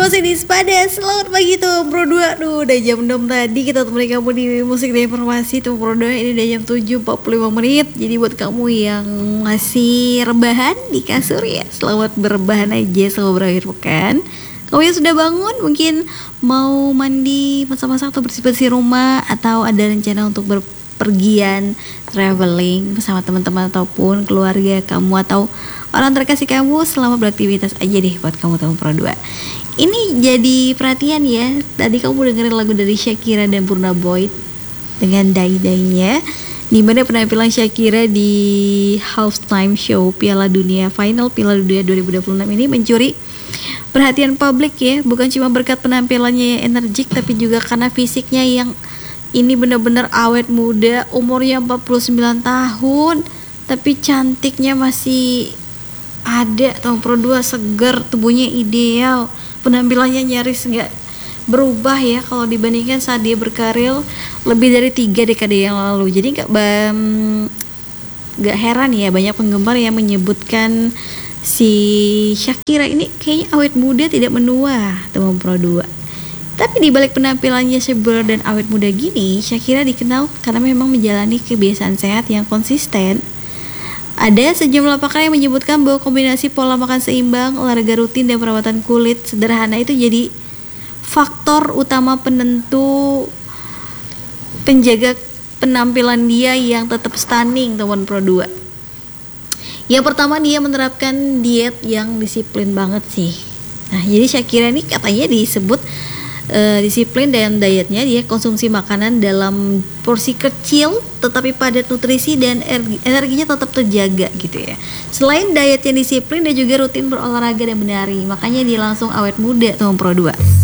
Halo Mas Edi Spada, selamat pagi tuh Pro 2. Udah jam 6 tadi kita temenin kamu di musik dan informasi tuh Pro 2. Ini udah jam 7.45 menit. Jadi buat kamu yang masih rebahan di kasur ya, selamat berrebahan aja selama berakhir pekan. Kamu yang sudah bangun mungkin mau mandi, masak-masak atau bersih-bersih rumah, atau ada rencana untuk berpergian traveling bersama teman-teman ataupun keluarga kamu atau orang terkasih kamu, selamat beraktivitas aja deh buat kamu teman Pro 2. Ini jadi perhatian ya, tadi kamu dengerin lagu dari Shakira dan Burna Boy dengan Dai-Dainya, dimana penampilan Shakira di halftime show Piala Dunia Final Piala Dunia 2026 ini mencuri perhatian publik ya. Bukan cuma berkat penampilannya yang energik, tapi juga karena fisiknya yang ini benar-benar awet muda. Umurnya 49 tahun, tapi cantiknya masih ada. Tahun Pro 2 seger, tubuhnya ideal, penampilannya nyaris gak berubah ya kalau dibandingkan saat dia berkarir lebih dari 3 dekade yang lalu. Jadi gak heran ya banyak penggemar yang menyebutkan si Shakira ini kayaknya awet muda tidak menua teman Pro 2. Tapi di balik penampilannya seger dan awet muda gini, Shakira dikenal karena memang menjalani kebiasaan sehat yang konsisten. Ada sejumlah pakar yang menyebutkan bahwa kombinasi pola makan seimbang, olahraga rutin, dan perawatan kulit sederhana itu jadi faktor utama penentu penjaga penampilan dia yang tetap stunning teman Pro 2. Yang pertama, dia menerapkan diet yang disiplin banget sih. Nah, jadi Shakira ini katanya disebut disiplin dalam dietnya. Dia konsumsi makanan dalam porsi kecil tetapi padat nutrisi dan energinya tetap terjaga gitu ya. Selain diet yang disiplin, dia juga rutin berolahraga dan menari, makanya dia langsung awet muda tuh Pro 2.